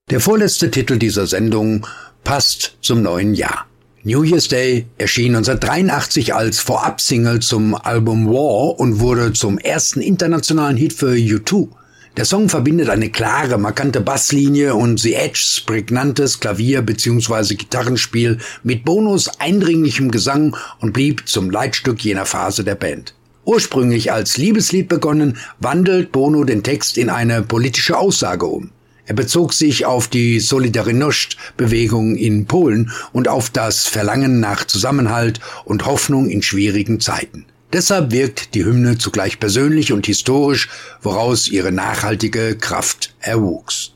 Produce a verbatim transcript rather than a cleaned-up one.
Der vorletzte Titel dieser Sendung passt zum neuen Jahr. New Year's Day erschien neunzehnhundertdreiundachtzig als Vorab-Single zum Album War und wurde zum ersten internationalen Hit für U zwei. Der Song verbindet eine klare, markante Basslinie und The Edges prägnantes Klavier- bzw. Gitarrenspiel mit Bonos eindringlichem Gesang und blieb zum Leitstück jener Phase der Band. Ursprünglich als Liebeslied begonnen, wandelt Bono den Text in eine politische Aussage um. Er bezog sich auf die Solidarność-Bewegung in Polen und auf das Verlangen nach Zusammenhalt und Hoffnung in schwierigen Zeiten. Deshalb wirkt die Hymne zugleich persönlich und historisch, woraus ihre nachhaltige Kraft erwuchs.